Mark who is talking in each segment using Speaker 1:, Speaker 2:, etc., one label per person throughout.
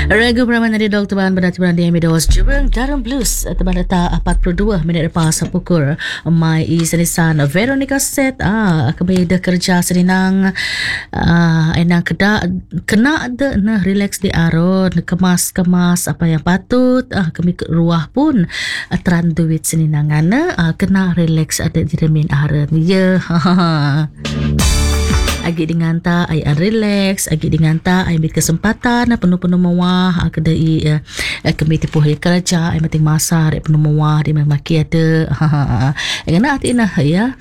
Speaker 1: Ragu Peraman dari Dr. Bahan Berdat Berang di Amidos Jurang Garam Blues Teban letak 42 minit lepas pukul Mai Senisan Veronica Set kembali dah kerja seninang enang kena ada nah relax di aron kemas apa yang patut kami ruah pun teran duit seninangan kena relax ada di remin aron ya. Agi dengan ta ai relax, agi dengan ta ai ambil kesempatan penuh-penuh mewah kedai kami tipu hari kerja ai penting masa ai penuh mewah di maki ada ngana hati nah ya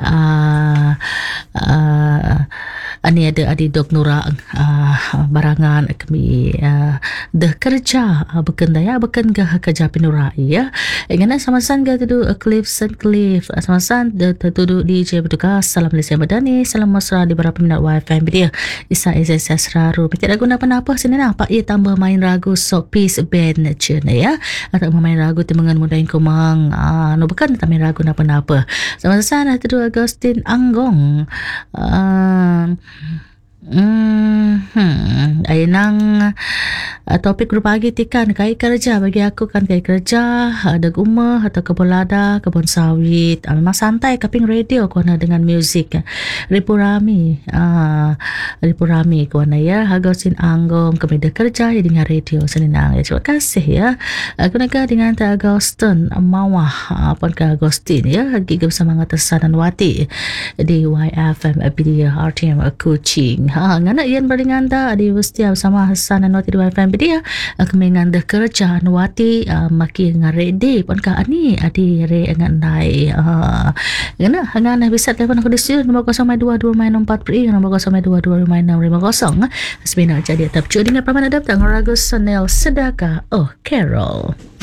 Speaker 1: ani ada adi dok nura barangan kami dah kerja berkendaya bukan gah kerja pinura ya ngana sama-sama gah tu Cliff sama-sama tu DJ bertugas salam Malaysia Madani salam mesra di beberapa minat wifi dia isa SSS raru mikir lagu apa sini nah pak ia tambah main ragu sok peace band cina ya atau main ragu temangan mudain kumang no bukan main ragu apa sama-sama tu Agustin Anggong nang topik berbagi tikan kai kerja bagi aku kan kai kerja ada rumah atau kebun lada kebun sawit memang santai kaping radio kuana dengan muzik ribu rami kuana ya Agustin Anggong kami dah kerja dengan radio seninang ya terima kasih ya aku nak dengan Agustin mawah apa ke Agustin ya gigi bersama ngatasan dan wati di YFM Abidia RTM Kuching ngana ian beringan da di Westia bersama Hasan dan Wati di YFM dia kami nganda kerja Wati maki ngaredi pun ka ani adi re ngandai ngana bisa telefon aku di studio nombor 0222 nombor 0222 sebenarnya jadi tetap dengan Peraman Adab Ragu Sanel Sedaka Carol.